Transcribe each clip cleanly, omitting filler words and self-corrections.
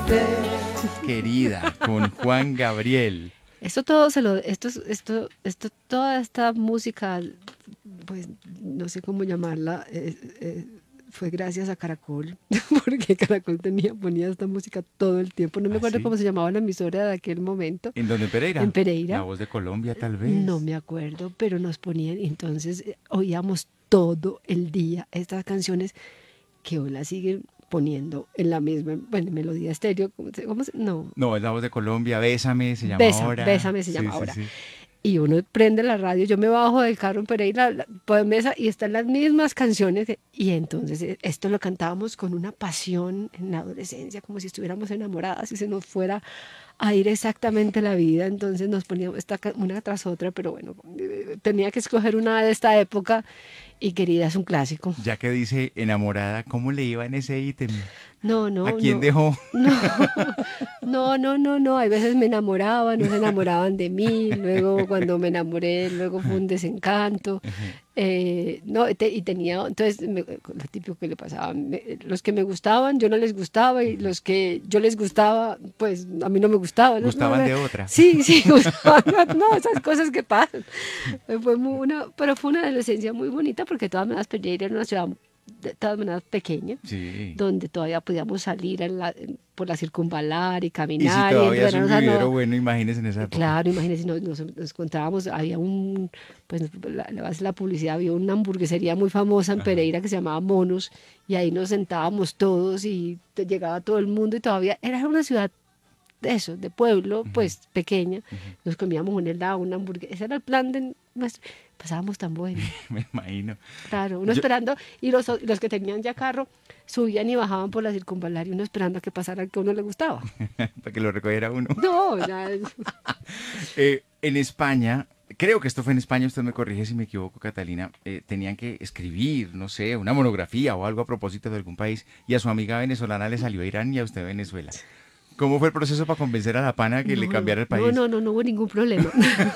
Querida, con Juan Gabriel. Toda esta música, pues no sé cómo llamarla, fue gracias a Caracol, porque Caracol ponía esta música todo el tiempo. No me ¿Ah, acuerdo sí? cómo se llamaba la emisora de aquel momento, ¿En dónde, en en Pereira? La Pereira. Voz de Colombia, tal No vez. me acuerdo, pero nos ponían, entonces oíamos todo el día estas canciones que hoy las siguen poniendo en la misma, bueno, melodía estéreo, no, No, es La Voz de Colombia, Bésame, se llama ahora. Bésame se Sí, llama sí, ahora. sí. Y uno prende la radio, yo me bajo del carro en Pereira, por mesa, y están las mismas canciones. Y entonces esto lo cantábamos con una pasión en la adolescencia, como si estuviéramos enamoradas y se nos fuera a ir exactamente la vida. Entonces nos poníamos una tras otra, pero bueno, tenía que escoger una de esta época y Querida es un clásico. Ya que dice enamorada, ¿cómo le iba en ese ítem? No, ¿A no, quién no, dejó? no, no. Hay veces me enamoraban, no se enamoraban de mí. Luego, cuando me enamoré, luego fue un desencanto. No, y tenía, entonces, lo típico que le pasaba, los que me gustaban, yo no les gustaba, y los que yo les gustaba, pues a mí no me gustaban. Gustaban de otra. Sí, sí, gustaban, no, esas cosas que pasan. Pero fue una adolescencia muy bonita porque de todas maneras Pereira era una ciudad de todas maneras pequeña, Sí. donde todavía podíamos salir por la circunvalar y Y si caminar y todavía es un entrarnos a vividero Nueva. bueno, imagínense en esa época. Claro, imagínense, nos encontrábamos, había pues le voy a hacer la publicidad, había una hamburguesería muy famosa en Ajá. Pereira que se llamaba Monos, y ahí nos sentábamos todos y llegaba todo el mundo, y todavía era una ciudad de eso, de pueblo, Ujú, pues pequeña. ujú. Nos comíamos un helado, una hamburguesa, ese era el plan de nuestro. Pasábamos tan bueno. Me imagino. Claro, uno Yo, esperando, y los que tenían ya carro subían y bajaban por la circunvalar, y uno esperando a que pasara el que a uno le gustaba. para que lo recogiera uno. No, ya. En España, creo que esto fue en España, usted me corrige si me equivoco, Catalina, tenían que escribir, no sé, una monografía o algo a propósito de algún país y a su amiga venezolana le salió Irán y a usted Venezuela. ¿Cómo fue el proceso para convencer a la pana que le cambiara el país? No hubo ningún problema.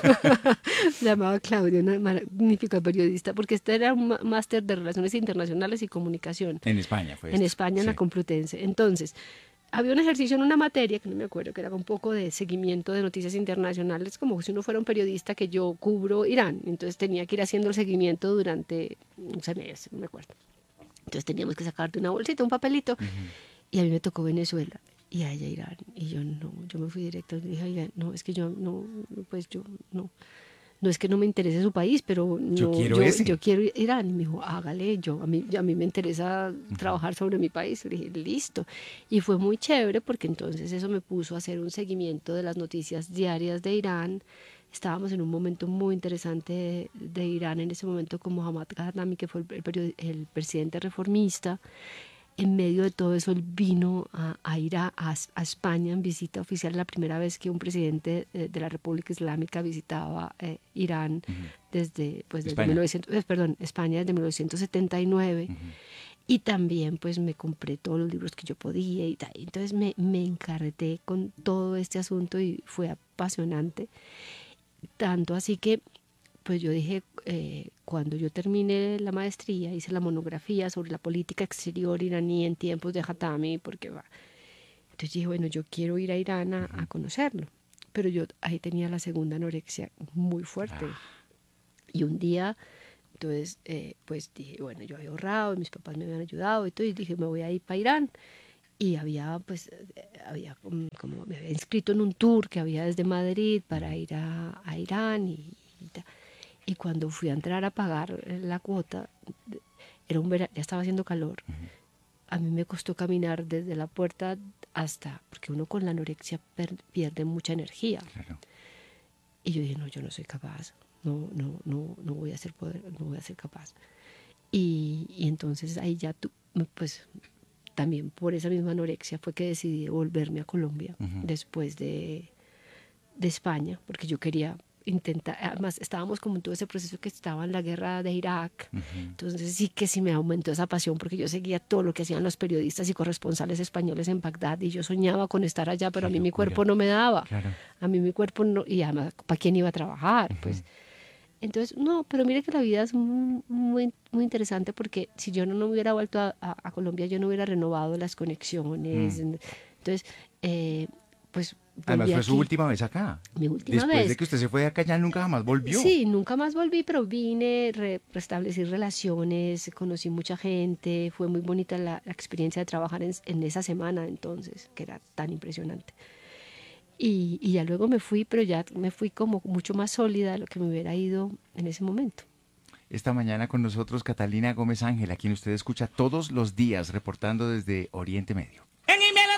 Se llamaba Claudia, una magnífica periodista, porque este era un máster de Relaciones Internacionales y Comunicación En España fue en esto, España, en la sí. Complutense. Entonces, había un ejercicio en una materia, que no me acuerdo, que era un poco de seguimiento de noticias internacionales, como si uno fuera un periodista que yo cubro Irán. Entonces tenía que ir haciendo el seguimiento durante un semestre, no me acuerdo. Entonces teníamos que sacar de una bolsita un papelito, Ujú. y a mí me tocó Venezuela y a ella Irán. Y yo no, yo me fui directo y dije, oiga, no, es que yo no, pues yo no. No es que no me interese su país, pero Yo no, quiero yo ese. quiero Irán. Y me dijo, hágale, a mí me interesa Ujú. trabajar sobre mi país. Le dije, listo. Y fue muy chévere porque entonces eso me puso a hacer un seguimiento de las noticias diarias de Irán. Estábamos en un momento muy interesante de Irán en ese momento con Mohammad Ghaznami, que fue el presidente reformista. En medio de todo eso, él vino a ir a España en visita oficial, la primera vez que un presidente de la República Islámica visitaba Irán Ujú. desde España. 1900, perdón, España desde 1979. Ujú. Y también pues me compré todos los libros que yo podía y tal. Entonces me encarreté con todo este asunto y fue apasionante. Tanto así que pues yo dije, cuando yo terminé la maestría, hice la monografía sobre la política exterior iraní en tiempos de Hatami, porque va. Entonces dije, bueno, yo quiero ir a Irán a Ujú. conocerlo. Pero yo ahí tenía la segunda anorexia muy fuerte. Y un día, entonces, pues dije, bueno, yo había ahorrado, mis papás me habían ayudado y todo, y dije, me voy a ir para Irán. Y había, pues, había como me había inscrito en un tour que había desde Madrid para ir a Irán y tal. Y cuando fui a entrar a pagar la cuota, era un verano, ya estaba haciendo calor. A mí me costó caminar desde la puerta hasta, porque uno con la anorexia pierde mucha energía. Claro. Y yo dije, no, yo no soy capaz, no voy a ser no voy a ser capaz. Y entonces ahí ya pues también por esa misma anorexia fue que decidí volverme a Colombia Ujú. después de España, porque yo quería intentar, además estábamos como en todo ese proceso que estaba en la guerra de Irak, Ujú. entonces sí me aumentó esa pasión porque yo seguía todo lo que hacían los periodistas y corresponsales españoles en Bagdad y yo soñaba con estar allá, pero Qué a mí mi cuerpo locura. no me daba, Claro. a mí mi cuerpo no, y además, ¿para quién iba a trabajar? Ujú. Pues entonces, no, pero mire que la vida es muy interesante porque si yo no hubiera vuelto a Colombia, yo no hubiera renovado las conexiones. Mm. Entonces Entonces, pues Además volví fue su aquí, última vez acá. mi última Después de vez. que usted se fue de acá ya nunca jamás volvió. Sí, nunca más volví, pero vine, restablecí relaciones, conocí mucha gente, fue muy bonita la experiencia de trabajar en esa semana entonces, que era tan impresionante. Y ya luego me fui, pero ya me fui como mucho más sólida de lo que me hubiera ido en ese momento. Esta mañana con nosotros Catalina Gómez Ángel, a quien usted escucha todos los días reportando desde Oriente Medio.